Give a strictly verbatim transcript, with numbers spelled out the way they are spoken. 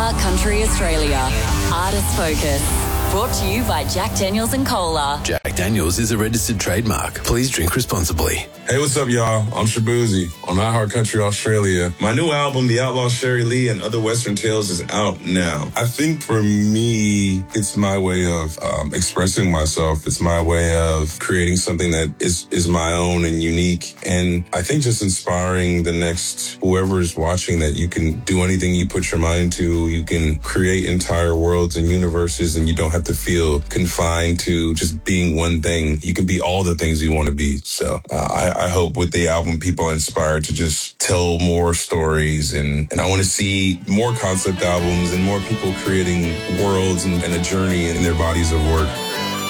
iHeart Country Australia. Artist Focus. Brought to you by Jack Daniels and Cola. Jack Daniels is a registered trademark. Please drink responsibly. Hey, what's up, y'all? I'm Shabuzi on iHeart Country Australia. My new album, The Outlaw Sherry Lee and Other Western Tales, is out now. I think for me, it's my way of um, expressing myself. It's my way of creating something that is, is my own and unique. And I think just inspiring the next whoever is watching that you can do anything you put your mind to. You can create entire worlds and universes, and you don't have to feel confined to just being one thing. You can be all the things you want to be. So uh, I, I hope with the album, people are inspired to just tell more stories. And, and I want to see more concept albums and more people creating worlds and, and a journey in their bodies of work.